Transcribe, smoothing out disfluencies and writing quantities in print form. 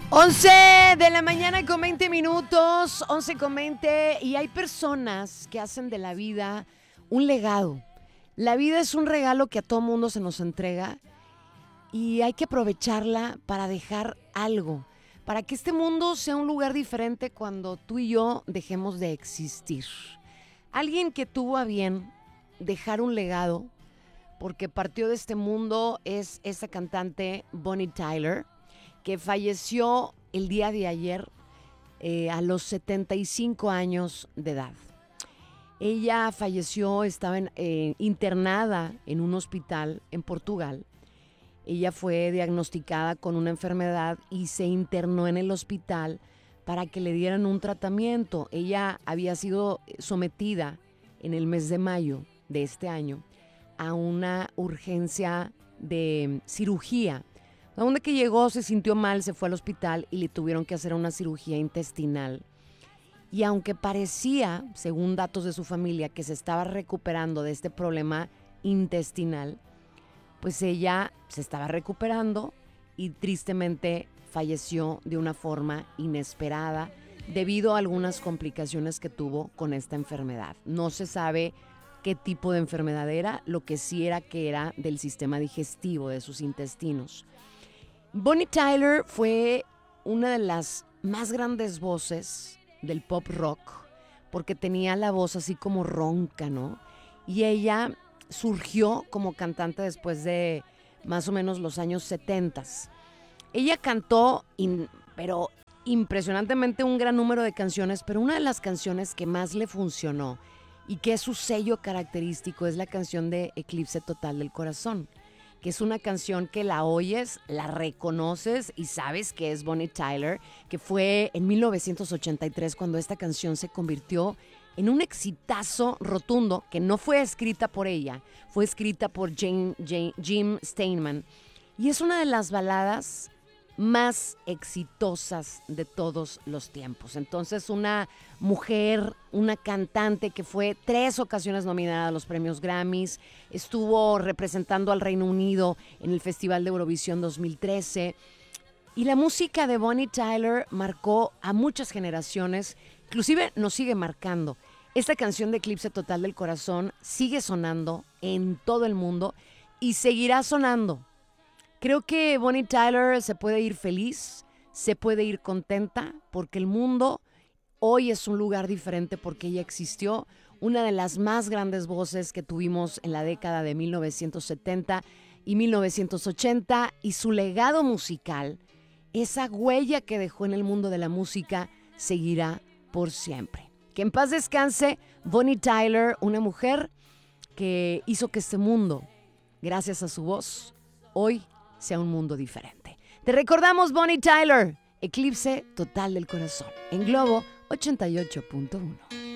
11 de la mañana con 20 minutos, 11 con 20, y hay personas que hacen de la vida un legado. La vida es un regalo que a todo mundo se nos entrega y hay que aprovecharla para dejar algo, para que este mundo sea un lugar diferente cuando tú y yo dejemos de existir. Alguien que tuvo a bien dejar un legado porque partió de este mundo es esa cantante Bonnie Tyler, que falleció el día de ayer a los 75 años de edad. Ella falleció, estaba internada en un hospital en Portugal. Ella fue diagnosticada con una enfermedad y se internó en el hospital para que le dieran un tratamiento. Ella había sido sometida en el mes de mayo de este año a una urgencia de cirugía. A donde que llegó, se sintió mal, se fue al hospital y le tuvieron que hacer una cirugía intestinal. Y aunque parecía, según datos de su familia, que se estaba recuperando de este problema intestinal, pues ella se estaba recuperando y tristemente falleció de una forma inesperada debido a algunas complicaciones que tuvo con esta enfermedad. No se sabe qué tipo de enfermedad era, lo que sí era que era del sistema digestivo, de sus intestinos. Bonnie Tyler fue una de las más grandes voces del pop rock porque tenía la voz así como ronca, ¿no? Y ella surgió como cantante después de más o menos los años 70. Ella cantó, pero impresionantemente un gran número de canciones, pero una de las canciones que más le funcionó y que es su sello característico es la canción de Eclipse Total del Corazón, que es una canción que la oyes, la reconoces y sabes que es Bonnie Tyler, que fue en 1983 cuando esta canción se convirtió en un exitazo rotundo, que no fue escrita por ella, fue escrita por Jim Steinman, y es una de las baladas más exitosas de todos los tiempos. Entonces, una mujer, una cantante que fue 3 ocasiones nominada a los premios Grammys, estuvo representando al Reino Unido en el Festival de Eurovisión 2013, y la música de Bonnie Tyler marcó a muchas generaciones, inclusive nos sigue marcando. Esta canción de Eclipse Total del Corazón sigue sonando en todo el mundo y seguirá sonando. Creo que Bonnie Tyler se puede ir feliz, se puede ir contenta, porque el mundo hoy es un lugar diferente porque ella existió, una de las más grandes voces que tuvimos en la década de 1970 y 1980, y su legado musical, esa huella que dejó en el mundo de la música, seguirá por siempre. Que en paz descanse Bonnie Tyler, una mujer que hizo que este mundo, gracias a su voz, hoy sea un mundo diferente. Te recordamos Bonnie Tyler, Eclipse Total del Corazón, en Globo 88.1.